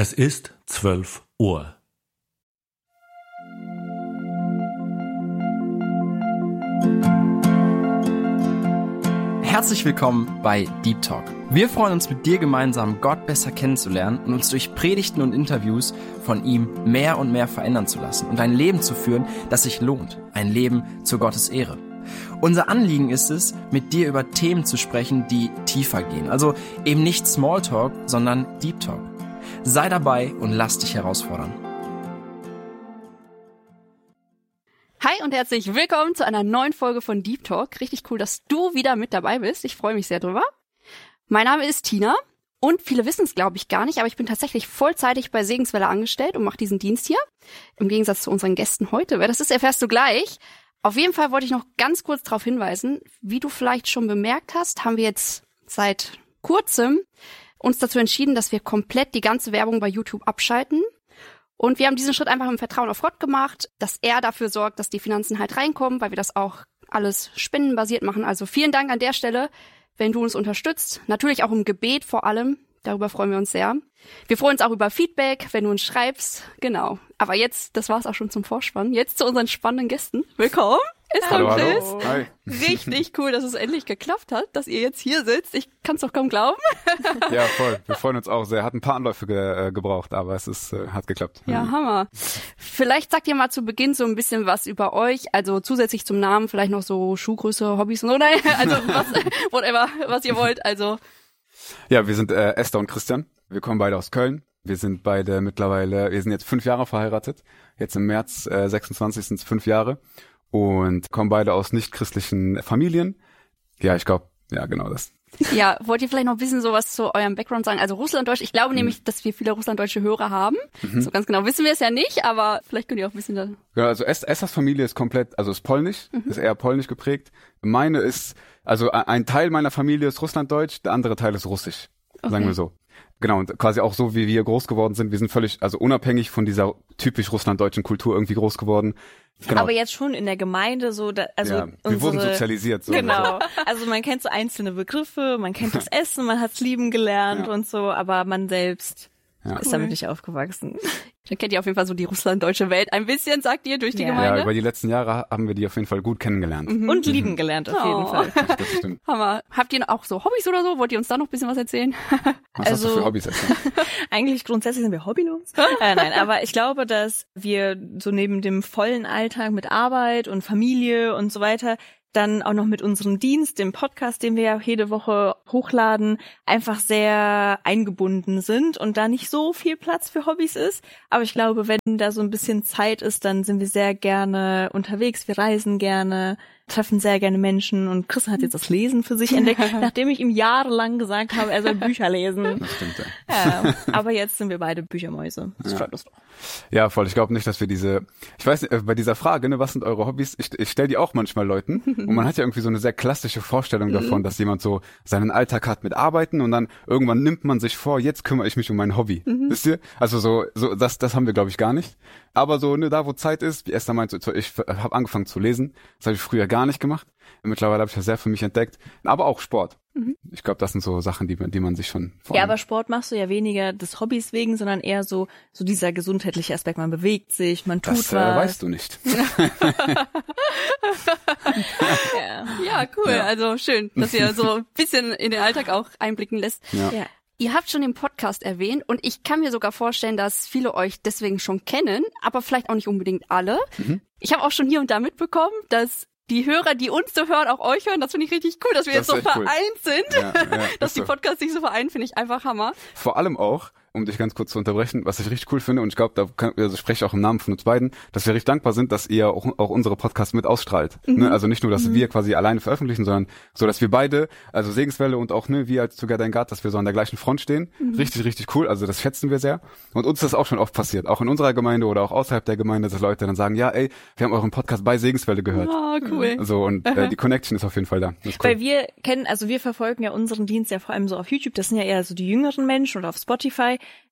Es ist 12 Uhr. Herzlich willkommen bei Deep Talk. Wir freuen uns, mit dir gemeinsam Gott besser kennenzulernen und uns durch Predigten und Interviews von ihm mehr und mehr verändern zu lassen und ein Leben zu führen, das sich lohnt. Ein Leben zu Gottes Ehre. Unser Anliegen ist es, mit dir über Themen zu sprechen, die tiefer gehen. Also eben nicht Smalltalk, sondern Deep Talk. Sei dabei und lass dich herausfordern. Hi und herzlich willkommen zu einer neuen Folge von Deep Talk. Richtig cool, dass du wieder mit dabei bist. Ich freue mich sehr drüber. Mein Name ist Tina und viele wissen es, glaube ich, gar nicht, aber ich bin tatsächlich vollzeitig bei Segenswelle angestellt und mache diesen Dienst hier. Im Gegensatz zu unseren Gästen heute. Wer das ist, erfährst du gleich. Auf jeden Fall wollte ich noch ganz kurz darauf hinweisen, wie du vielleicht schon bemerkt hast, haben wir jetzt seit kurzem uns dazu entschieden, dass wir komplett die ganze Werbung bei YouTube abschalten. Und wir haben diesen Schritt einfach im Vertrauen auf Gott gemacht, dass er dafür sorgt, dass die Finanzen halt reinkommen, weil wir das auch alles spendenbasiert machen. Also vielen Dank an der Stelle, wenn du uns unterstützt. Natürlich auch im Gebet vor allem. Darüber freuen wir uns sehr. Wir freuen uns auch über Feedback, wenn du uns schreibst. Genau. Aber jetzt, das war's auch schon zum Vorspann. Jetzt zu unseren spannenden Gästen. Willkommen. Hallo. Hi. Richtig cool, dass es endlich geklappt hat, dass ihr jetzt hier sitzt. Ich kann's doch kaum glauben. Ja, voll. Wir freuen uns auch sehr. Hat ein paar Anläufe gebraucht, aber es hat geklappt. Ja, Hammer. Vielleicht sagt ihr mal zu Beginn so ein bisschen was über euch. Also zusätzlich zum Namen vielleicht noch so Schuhgröße, Hobbys und so. Nein, also whatever, was ihr wollt. Also ja, wir sind Esther und Christian. Wir kommen beide aus Köln. Wir sind beide wir sind jetzt 5 Jahre verheiratet. Jetzt im März 26 sind es 5 Jahre. Und kommen beide aus nicht-christlichen Familien. Ja, ich glaube, ja, genau das. Ja, wollt ihr vielleicht noch ein bisschen sowas zu eurem Background sagen? Also Russlanddeutsch, ich glaube nämlich, dass wir viele russlanddeutsche Hörer haben. So ganz genau wissen wir es ja nicht, aber vielleicht könnt ihr auch ein bisschen da... Ja, also Esters Familie ist komplett, also ist polnisch, ist eher polnisch geprägt. Meine ist, also ein Teil meiner Familie ist russlanddeutsch, der andere Teil ist russisch, sagen wir so. Genau, und quasi auch so, wie wir groß geworden sind. Wir sind völlig, also unabhängig von dieser typisch russlanddeutschen Kultur irgendwie groß geworden. Genau. Aber jetzt schon in der Gemeinde so, wir wurden sozialisiert. So genau, also man kennt so einzelne Begriffe, man kennt das Essen, man hat's lieben gelernt und so, aber man selbst ist damit nicht aufgewachsen. Dann kennt ihr auf jeden Fall so die russlanddeutsche Welt ein bisschen, sagt ihr, durch die Gemeinde? Ja, über die letzten Jahre haben wir die auf jeden Fall gut kennengelernt. Und lieben gelernt auf jeden Fall. Das stimmt. Hammer. Habt ihr auch so Hobbys oder so? Wollt ihr uns da noch ein bisschen was erzählen? Was hast du für Hobbys erzählt? Eigentlich grundsätzlich sind wir hobbylos. Nein, aber ich glaube, dass wir so neben dem vollen Alltag mit Arbeit und Familie und so weiter dann auch noch mit unserem Dienst, dem Podcast, den wir ja jede Woche hochladen, einfach sehr eingebunden sind und da nicht so viel Platz für Hobbys ist. Aber ich glaube, wenn da so ein bisschen Zeit ist, dann sind wir sehr gerne unterwegs. Wir reisen gerne, treffen sehr gerne Menschen und Christian hat jetzt das Lesen für sich entdeckt, nachdem ich ihm jahrelang gesagt habe, er soll Bücher lesen. Das stimmt, ja. Aber jetzt sind wir beide Büchermäuse. Das freut uns doch. Ja, voll. Ich glaube nicht, dass wir ich weiß nicht, bei dieser Frage, ne, was sind eure Hobbys? Ich stelle die auch manchmal Leuten und man hat ja irgendwie so eine sehr klassische Vorstellung davon, dass jemand so seinen Alltag hat mit Arbeiten und dann irgendwann nimmt man sich vor, jetzt kümmere ich mich um mein Hobby. Wisst ihr? Also so das haben wir, glaube ich, gar nicht. Aber so, ne, da wo Zeit ist, wie Esther meinte, ich habe angefangen zu lesen. Das habe ich früher gar nicht gemacht. Mittlerweile habe ich das sehr für mich entdeckt. Aber auch Sport. Ich glaube, das sind so Sachen, die man sich schon vornimmt. Ja, aber Sport machst du ja weniger des Hobbys wegen, sondern eher so dieser gesundheitliche Aspekt. Man bewegt sich, man tut was. Das weißt du nicht. Ja, cool. Ja. Also schön, dass ihr so ein bisschen in den Alltag auch einblicken lässt. Ja. Ihr habt schon den Podcast erwähnt und ich kann mir sogar vorstellen, dass viele euch deswegen schon kennen, aber vielleicht auch nicht unbedingt alle. Ich habe auch schon hier und da mitbekommen, dass die Hörer, die uns so hören, auch euch hören. Das finde ich richtig cool, dass wir jetzt so vereint sind. Ja, dass die Podcasts sich so vereinen, finde ich einfach Hammer. Vor allem auch, um dich ganz kurz zu unterbrechen, was ich richtig cool finde, und ich glaube, spreche ich auch im Namen von uns beiden, dass wir richtig dankbar sind, dass ihr auch unsere Podcasts mit ausstrahlt. Ne? Also nicht nur, dass wir quasi alleine veröffentlichen, sondern so, dass wir beide, also Segenswelle und auch wir als Together in God, dass wir so an der gleichen Front stehen. Richtig, richtig cool. Also das schätzen wir sehr. Und uns ist das auch schon oft passiert, auch in unserer Gemeinde oder auch außerhalb der Gemeinde, dass Leute dann sagen, ja, ey, wir haben euren Podcast bei Segenswelle gehört. Oh, cool. So, und die Connection ist auf jeden Fall da. Das ist cool. Weil wir verfolgen ja unseren Dienst ja vor allem so auf YouTube. Das sind ja eher so die jüngeren Menschen oder auf Spotify.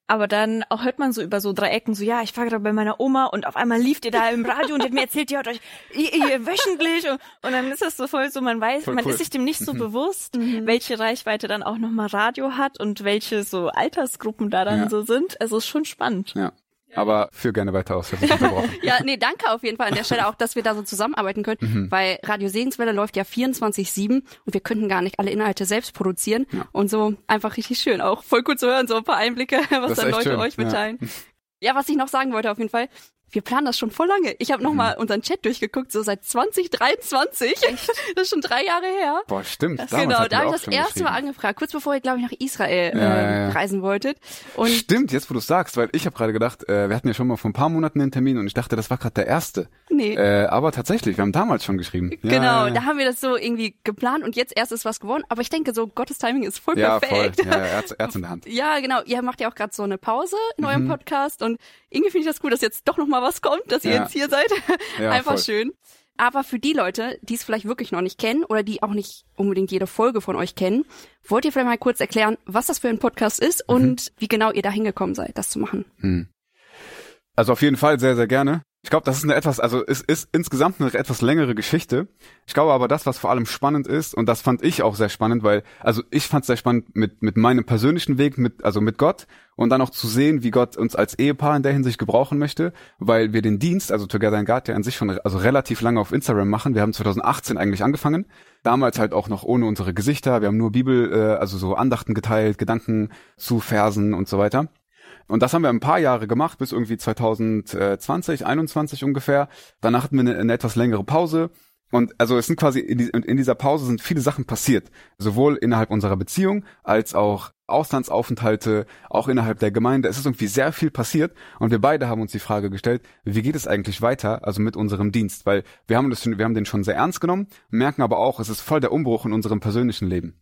Aber dann auch hört man so über so 3 Ecken so, ja, ich war gerade bei meiner Oma und auf einmal lief ihr da im Radio und die hat mir erzählt, ihr hört euch ihr wöchentlich und dann ist das so voll so, man weiß, man ist sich dem nicht so bewusst, welche Reichweite dann auch nochmal Radio hat und welche so Altersgruppen da dann so sind. Also ist schon spannend. Ja. Aber führ gerne weiter aus. Ich unterbrochen. Ja, nee, danke auf jeden Fall an der Stelle auch, dass wir da so zusammenarbeiten können, weil Radio Segenswelle läuft ja 24/7 und wir könnten gar nicht alle Inhalte selbst produzieren und so einfach richtig schön. Auch voll cool zu hören, so ein paar Einblicke, was dann Leute euch mitteilen. Ja, was ich noch sagen wollte auf jeden Fall, wir planen das schon voll lange. Ich habe nochmal unseren Chat durchgeguckt, so seit 2023. Echt? Das ist schon 3 Jahre her. Boah, stimmt. Genau, da habe ich das erste Mal angefragt, kurz bevor ihr, glaube ich, nach Israel reisen wolltet. Und stimmt, jetzt wo du es sagst, weil ich habe gerade gedacht, wir hatten ja schon mal vor ein paar Monaten den Termin und ich dachte, das war gerade der erste. Nee. Aber tatsächlich, wir haben damals schon geschrieben. Genau, da haben wir das so irgendwie geplant und jetzt erst ist was geworden. Aber ich denke so, Gottes Timing ist voll perfekt. Voll. Ja, Erz in der Hand. Ja, genau. Ihr macht ja auch gerade so eine Pause in eurem Podcast und irgendwie finde ich das cool, dass jetzt doch nochmal was kommt, dass ihr jetzt hier seid. Ja, einfach voll. schön. Aber für die Leute, die es vielleicht wirklich noch nicht kennen oder die auch nicht unbedingt jede Folge von euch kennen, wollt ihr vielleicht mal kurz erklären, was das für ein Podcast ist und wie genau ihr da hingekommen seid, das zu machen? Also auf jeden Fall sehr, sehr gerne. Ich glaube, das ist es ist insgesamt eine etwas längere Geschichte. Ich glaube aber, das, was vor allem spannend ist, und das fand ich auch sehr spannend, weil, also ich fand es sehr spannend mit meinem persönlichen Weg, mit Gott und dann auch zu sehen, wie Gott uns als Ehepaar in der Hinsicht gebrauchen möchte, weil wir den Dienst, also Together in God, ja an sich schon relativ lange auf Instagram machen. Wir haben 2018 eigentlich angefangen. Damals halt auch noch ohne unsere Gesichter. Wir haben nur Bibel, also so Andachten geteilt, Gedanken zu Versen und so weiter. Und das haben wir ein paar Jahre gemacht, bis irgendwie 2020, 21 ungefähr. Danach hatten wir eine etwas längere Pause. Und also es sind quasi in dieser Pause sind viele Sachen passiert. Sowohl innerhalb unserer Beziehung als auch Auslandsaufenthalte, auch innerhalb der Gemeinde. Es ist irgendwie sehr viel passiert. Und wir beide haben uns die Frage gestellt, wie geht es eigentlich weiter, also mit unserem Dienst? Weil wir haben den schon sehr ernst genommen, merken aber auch, es ist voll der Umbruch in unserem persönlichen Leben.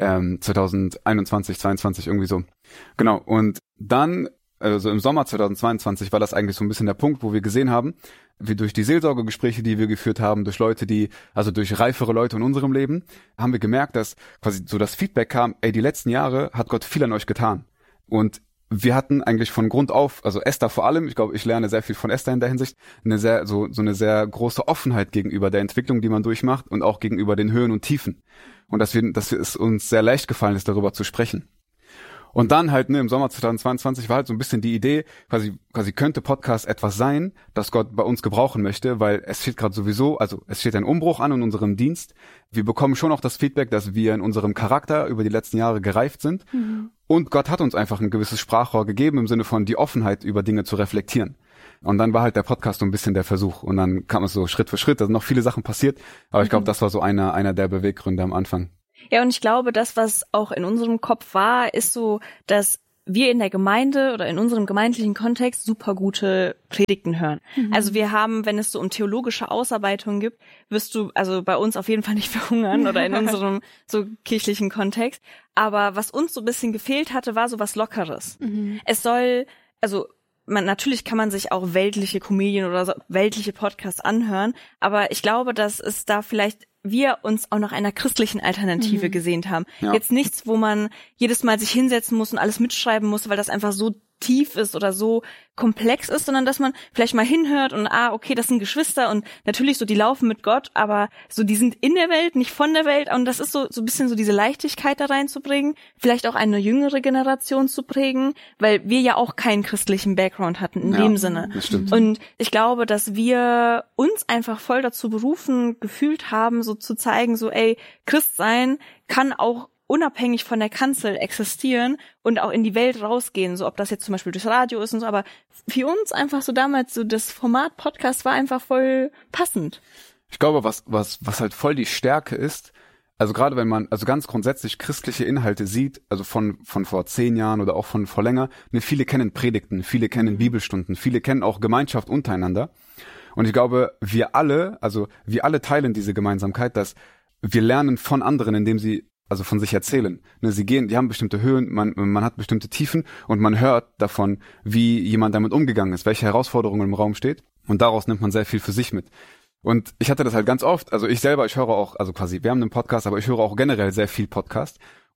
2021, 22 irgendwie so. Genau. Und dann, also im Sommer 2022 war das eigentlich so ein bisschen der Punkt, wo wir gesehen haben, wie durch die Seelsorgegespräche, die wir geführt haben, durch durch reifere Leute in unserem Leben, haben wir gemerkt, dass quasi so das Feedback kam, die letzten Jahre hat Gott viel an euch getan. Und wir hatten eigentlich von Grund auf, also Esther vor allem, ich glaube, ich lerne sehr viel von Esther in der Hinsicht, eine sehr große Offenheit gegenüber der Entwicklung, die man durchmacht und auch gegenüber den Höhen und Tiefen. Und dass es uns sehr leicht gefallen ist, darüber zu sprechen. Und dann halt, im Sommer 2022 war halt so ein bisschen die Idee, quasi könnte Podcast etwas sein, das Gott bei uns gebrauchen möchte, weil es steht gerade sowieso, also es steht ein Umbruch an in unserem Dienst. Wir bekommen schon auch das Feedback, dass wir in unserem Charakter über die letzten Jahre gereift sind. Und Gott hat uns einfach ein gewisses Sprachrohr gegeben, im Sinne von die Offenheit über Dinge zu reflektieren. Und dann war halt der Podcast so ein bisschen der Versuch. Und dann kam es so Schritt für Schritt, da sind noch viele Sachen passiert. Aber ich glaube, das war so einer der Beweggründe am Anfang. Ja, und ich glaube, das, was auch in unserem Kopf war, ist so, dass wir in der Gemeinde oder in unserem gemeindlichen Kontext super gute Predigten hören. Also wir haben, wenn es so um theologische Ausarbeitungen gibt, wirst du also bei uns auf jeden Fall nicht verhungern oder in unserem so kirchlichen Kontext. Aber was uns so ein bisschen gefehlt hatte, war so was Lockeres. Es soll, also natürlich kann man sich auch weltliche Comedien oder so, weltliche Podcasts anhören, aber ich glaube, dass es da vielleicht wir uns auch nach einer christlichen Alternative gesehnt haben. Ja. Jetzt nichts, wo man jedes Mal sich hinsetzen muss und alles mitschreiben muss, weil das einfach so tief ist oder so komplex ist, sondern dass man vielleicht mal hinhört und okay, das sind Geschwister und natürlich so, die laufen mit Gott, aber so, die sind in der Welt, nicht von der Welt und das ist so ein bisschen so diese Leichtigkeit da reinzubringen, vielleicht auch eine jüngere Generation zu prägen, weil wir ja auch keinen christlichen Background hatten in dem Sinne. Das stimmt. Und ich glaube, dass wir uns einfach voll dazu berufen gefühlt haben, so zu zeigen, so Christ sein kann auch unabhängig von der Kanzel existieren und auch in die Welt rausgehen, so ob das jetzt zum Beispiel durchs Radio ist und so, aber für uns einfach so damals so das Format Podcast war einfach voll passend. Ich glaube, was halt voll die Stärke ist, also gerade wenn man, also ganz grundsätzlich christliche Inhalte sieht, also von vor 10 Jahren oder auch von vor länger, viele kennen Predigten, viele kennen Bibelstunden, viele kennen auch Gemeinschaft untereinander. Und ich glaube, wir alle teilen diese Gemeinsamkeit, dass wir lernen von anderen, indem sie also von sich erzählen. Die haben bestimmte Höhen, man hat bestimmte Tiefen und man hört davon, wie jemand damit umgegangen ist, welche Herausforderungen im Raum steht und daraus nimmt man sehr viel für sich mit. Und ich hatte das halt ganz oft, also ich höre auch, also quasi, wir haben einen Podcast, aber ich höre auch generell sehr viel Podcast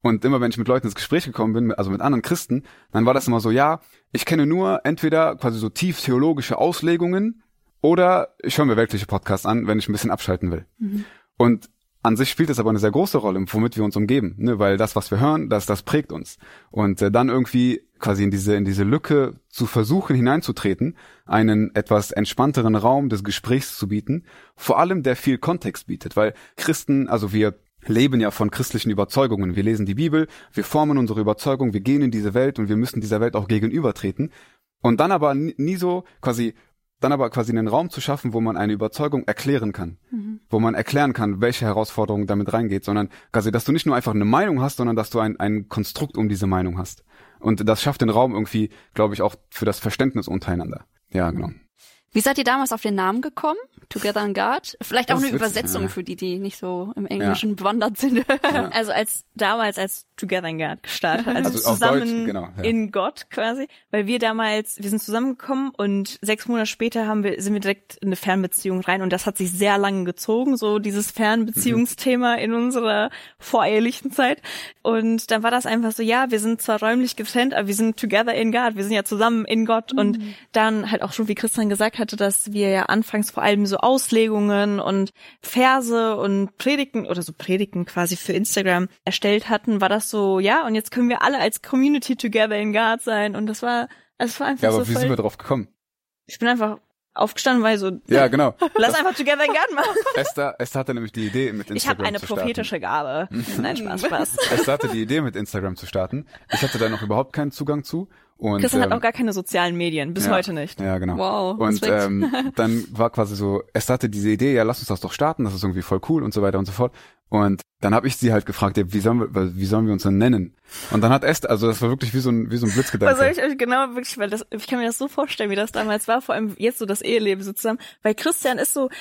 Und immer wenn ich mit Leuten ins Gespräch gekommen bin, also mit anderen Christen, dann war das immer so, ja, ich kenne nur entweder quasi so tief theologische Auslegungen oder ich höre mir weltliche Podcasts an, wenn ich ein bisschen abschalten will. Und an sich spielt das aber eine sehr große Rolle, womit wir uns umgeben, ne? Weil das, was wir hören, das prägt uns. Und dann irgendwie quasi in diese Lücke zu versuchen hineinzutreten, einen etwas entspannteren Raum des Gesprächs zu bieten, vor allem der viel Kontext bietet, weil Christen, also wir leben ja von christlichen Überzeugungen. Wir lesen die Bibel, wir formen unsere Überzeugung, wir gehen in diese Welt und wir müssen dieser Welt auch gegenübertreten. Und dann aber quasi einen Raum zu schaffen, wo man eine Überzeugung erklären kann, wo man erklären kann, welche Herausforderung damit reingeht, sondern quasi, dass du nicht nur einfach eine Meinung hast, sondern dass du ein Konstrukt um diese Meinung hast. Und das schafft den Raum irgendwie, glaube ich, auch für das Verständnis untereinander. Ja, genau. Wie seid ihr damals auf den Namen gekommen? Together in God? Vielleicht auch Das eine ist witzig, Übersetzung ja. für die nicht so im Englischen bewandert sind. Also als Together in God gestartet, also Also auf zusammen Deutsch, genau, ja. in Gott quasi, weil wir sind zusammengekommen und 6 Monate später sind wir direkt in eine Fernbeziehung rein und das hat sich sehr lange gezogen, so dieses Fernbeziehungsthema in unserer vorehelichen Zeit. Und dann war das einfach so, ja, wir sind zwar räumlich getrennt, aber wir sind together in God, wir sind ja zusammen in Gott und dann halt auch schon, wie Christian gesagt hatte, dass wir ja anfangs vor allem so Auslegungen und Verse und Predigten quasi für Instagram erstellt hatten, war das so, ja, und jetzt können wir alle als Community together in God sein und das war einfach Ja, aber so wie voll, sind wir drauf gekommen? ich bin einfach aufgestanden, weil so, Ja, genau. lass einfach together in God machen. Esther hatte nämlich die Idee, mit Instagram Ich habe eine zu starten. prophetische Gabe. Nein, Spaß. Esther hatte die Idee, mit Instagram zu starten. Ich hatte da noch überhaupt keinen Zugang zu. Und, Christian hat auch gar keine sozialen Medien, bis heute nicht. Ja, genau. Wow, Und Respekt. dann war quasi so, Esther hatte diese Idee, ja, lass uns das doch starten, das ist irgendwie voll cool und so weiter und so fort. Und dann habe ich sie halt gefragt, ja, wie sollen wir uns denn nennen? Und dann hat Esther, also das war wirklich wie so ein Blitzgedanke. Was soll ich euch genau wirklich, weil ich kann mir das so vorstellen, wie das damals war, vor allem jetzt so das Eheleben so zusammen, weil Christian ist so,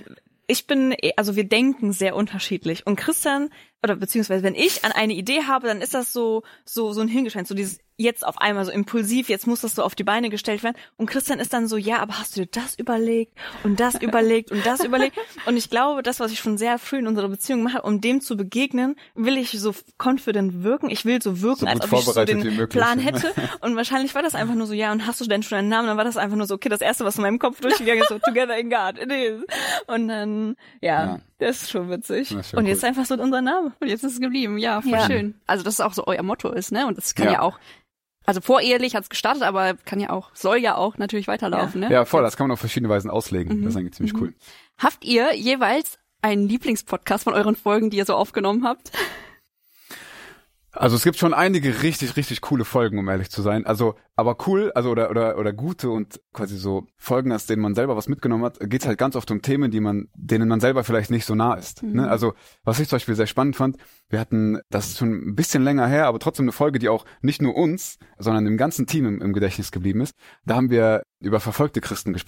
wir denken sehr unterschiedlich und Christian, oder beziehungsweise wenn ich an eine Idee habe, dann ist das so ein Hirngespinst, so dieses jetzt auf einmal so impulsiv, jetzt muss das so auf die Beine gestellt werden und Christian ist dann so, ja, aber hast du dir das überlegt und das überlegt und das überlegt und ich glaube, das, was ich schon sehr früh in unserer Beziehung mache, um dem zu begegnen, will ich so confident wirken, ich will so wirken, So als gut ob ich so vorbereitet den wie möglich. Plan hätte und wahrscheinlich war das einfach nur so, ja, und hast du denn schon einen Namen? Dann war das einfach nur so, okay, das Erste, was in meinem Kopf durchgegangen ist, so Together in God, it is. Und dann, ja, das ist schon witzig. Das ist schon Und jetzt cool. einfach so unser Name. Und jetzt ist es geblieben. Ja, voll Ja. schön. Also das ist auch so euer Motto ist, ne? Und das kann Ja. ja auch, also vorehelich hat's gestartet, aber soll ja auch natürlich weiterlaufen, ne? Ja, voll, das kann man auf verschiedene Weisen auslegen. Das ist eigentlich ziemlich cool. Habt ihr jeweils einen Lieblingspodcast von euren Folgen, die ihr so aufgenommen habt? Also es gibt schon einige richtig, richtig coole Folgen, um ehrlich zu sein. Also, aber cool, also oder gute und quasi so Folgen, aus denen man selber was mitgenommen hat, geht's halt ganz oft um Themen, denen man selber vielleicht nicht so nah ist. Ne? Also, was ich zum Beispiel sehr spannend fand, wir hatten, das ist schon ein bisschen länger her, aber trotzdem eine Folge, die auch nicht nur uns, sondern dem ganzen Team im Gedächtnis geblieben ist. Da haben wir über verfolgte Christen gesprochen.